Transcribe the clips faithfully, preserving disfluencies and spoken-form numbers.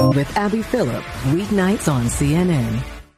with Abby Phillip, weeknights on C N N.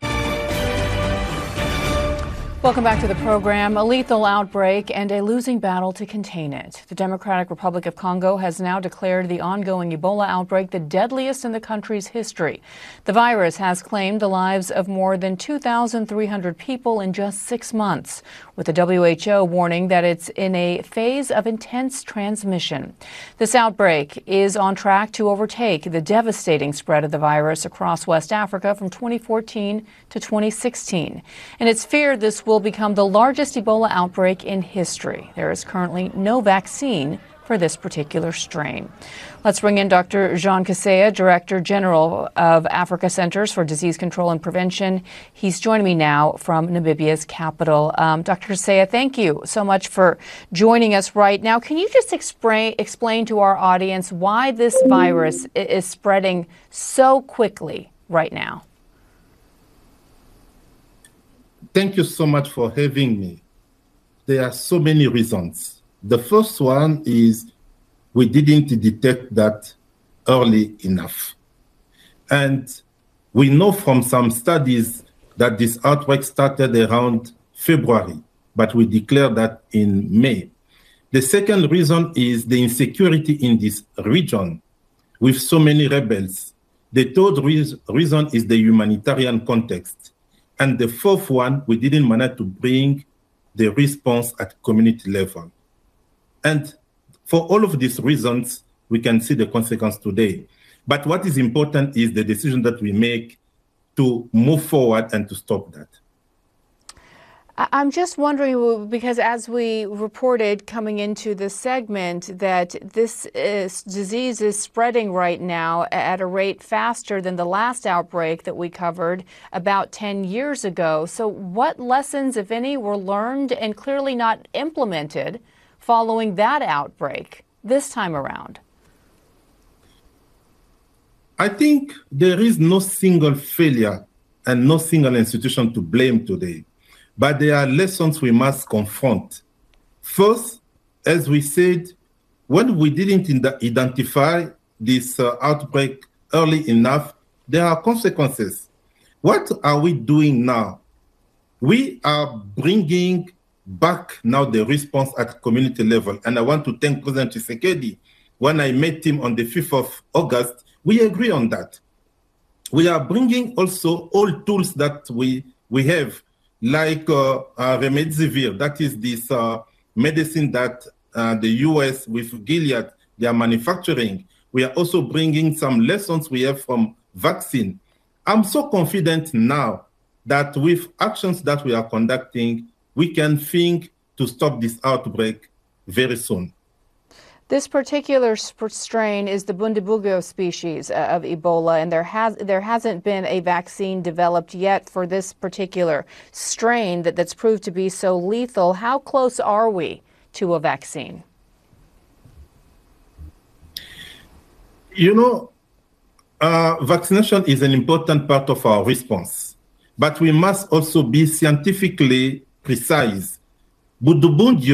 Welcome back to the program. A lethal outbreak and a losing battle to contain it. The Democratic Republic of Congo has now declared the ongoing Ebola outbreak the deadliest in the country's history. The virus has claimed the lives of more than two thousand three hundred people in just six months, with the W H O warning that it's in a phase of intense transmission. This outbreak is on track to overtake the devastating spread of the virus across West Africa from twenty fourteen to twenty sixteen. And it's feared this will become the largest Ebola outbreak in history. There is currently no vaccine for this particular strain. Let's bring in Doctor Jean Kaseya, Director General of Africa Centers for Disease Control and Prevention. He's joining me now from Namibia's capital. Um, Doctor Kaseya, thank you so much for joining us right now. Can you just explain, explain to our audience why this virus is spreading so quickly right now? Thank you so much for having me. There are so many reasons. The first one is we didn't detect that early enough. And we know from some studies that this outbreak started around February, but we declared that in May. The second reason is the insecurity in this region with so many rebels. The third re- reason is the humanitarian context. And the fourth one, we didn't manage to bring the response at community level. And for all of these reasons, we can see the consequence today. But what is important is the decision that we make to move forward and to stop that. I'm just wondering, because as we reported coming into this segment, that this is, disease is spreading right now at a rate faster than the last outbreak that we covered about ten years ago. So what lessons, if any, were learned and clearly not implemented following that outbreak this time around? I think there is no single failure and no single institution to blame today. But there are lessons we must confront. First, as we said, when we didn't identify this uh, outbreak early enough, there are consequences. What are we doing now? We are bringing back now the response at community level. And I want to thank President Tshisekedi. When I met him on the fifth of August, we agree on that. We are bringing also all tools that we, we have, like uh, uh, Remdesivir, that is this uh, medicine that uh, the U S with Gilead, they are manufacturing. We are also bringing some lessons we have from vaccine. I'm so confident now that with actions that we are conducting, we can think to stop this outbreak very soon. This particular sp- strain is the Bundibugyo species uh, of Ebola, and there has there hasn't been a vaccine developed yet for this particular strain that, that's proved to be so lethal. How close are we to a vaccine? You know, uh, vaccination is an important part of our response, but we must also be scientifically precise. Bundibugyo